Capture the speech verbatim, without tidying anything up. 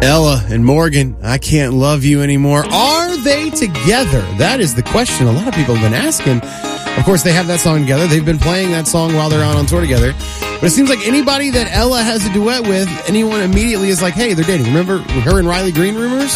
Ella and Morgan, I Can't Love You Anymore. Are they together? That is the question a lot of people have been asking. Of course, they have that song together. They've been playing that song while they're out on tour together. But it seems like anybody that Ella has a duet with, anyone immediately is like, hey, they're dating. Remember her and Riley Green rumors?